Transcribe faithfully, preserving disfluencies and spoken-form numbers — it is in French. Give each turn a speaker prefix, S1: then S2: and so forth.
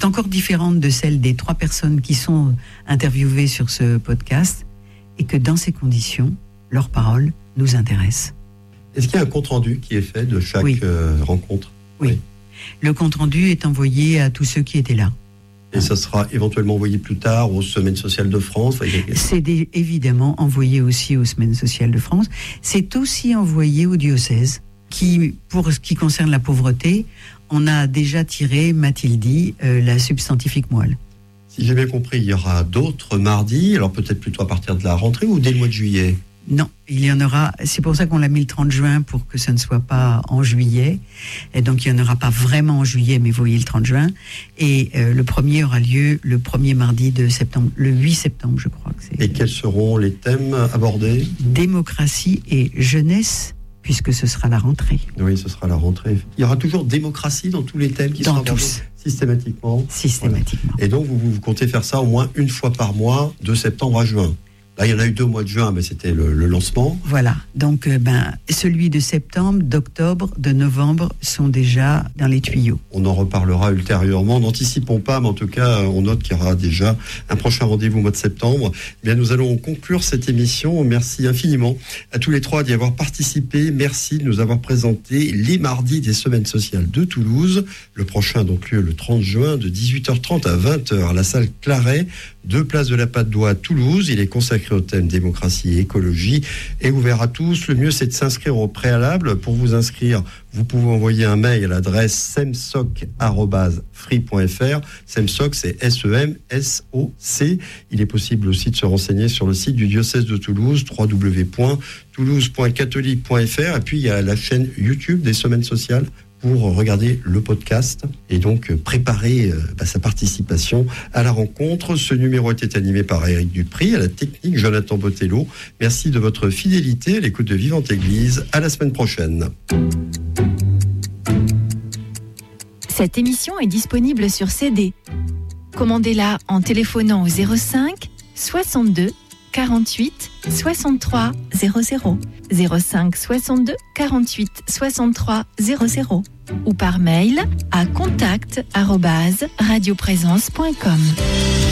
S1: est encore différente de celle des trois personnes qui sont interviewées sur ce podcast, et que dans ces conditions, leurs paroles nous intéressent.
S2: Est-ce qu'il y a un compte-rendu qui est fait de chaque
S1: oui.
S2: euh, rencontre ?
S1: Oui. oui. Le compte-rendu est envoyé à tous ceux qui étaient là.
S2: Et ça sera éventuellement envoyé plus tard aux Semaines sociales de France.
S1: C'est des, évidemment envoyé aussi aux Semaines sociales de France. C'est aussi envoyé au diocèse, qui, pour ce qui concerne la pauvreté, on a déjà tiré, m'a-t-il dit, euh, la substantifique moelle.
S2: Si j'ai bien compris, il y aura d'autres mardis, alors peut-être plutôt à partir de la rentrée ou dès le mois de juillet ?
S1: Non, il y en aura, c'est pour ça qu'on l'a mis le trente juin, pour que ça ne soit pas en juillet. Et donc, il n'y en aura pas vraiment en juillet, mais vous voyez le trente juin. Et euh, le premier aura lieu le premier mardi de septembre, le huit septembre, je crois. Que c'est.
S2: Et quels seront les thèmes abordés ?
S1: Démocratie et jeunesse, puisque ce sera la rentrée.
S2: Oui, ce sera la rentrée. Il y aura toujours démocratie dans tous les thèmes qui
S1: dans
S2: seront abordés
S1: tous.
S2: Systématiquement.
S1: Systématiquement.
S2: Voilà. Et donc, vous, vous comptez faire ça au moins une fois par mois, de septembre à juin. Là, il y en a eu deux au mois de juin, mais c'était le, le lancement.
S1: Voilà. Donc, euh, ben, celui de septembre, d'octobre, de novembre sont déjà dans les tuyaux.
S2: On en reparlera ultérieurement. N'anticipons pas, mais en tout cas, on note qu'il y aura déjà un prochain rendez-vous au mois de septembre. Eh bien, nous allons conclure cette émission. Merci infiniment à tous les trois d'y avoir participé. Merci de nous avoir présenté les mardis des Semaines sociales de Toulouse. Le prochain, donc, lieu le trente juin, de dix-huit heures trente à vingt heures, à la salle Claret, deux place de la Patte d'Oie à Toulouse. Il est consacré au thème démocratie et écologie et ouvert à tous. Le mieux, c'est de s'inscrire au préalable. Pour vous inscrire, vous pouvez envoyer un mail à l'adresse semsoc arobase free point f r. Semsoc, c'est S E M S O C. Il est possible aussi de se renseigner sur le site du diocèse de Toulouse, w w w point toulouse point catholique point f r. Et puis, il y a la chaîne YouTube des Semaines sociales pour regarder le podcast et donc préparer euh, bah, sa participation à la rencontre. Ce numéro était animé par Éric Dupry, à la technique Jonathan Botello. Merci de votre fidélité à l'écoute de Vivante Église. À la semaine prochaine.
S3: Cette émission est disponible sur C D. Commandez-la en téléphonant au zéro cinq soixante-deux quarante-huit soixante-trois zéro zéro, zéro cinq soixante-deux quarante-huit soixante-trois zéro zéro ou par mail à contact arobase radioprésence point com.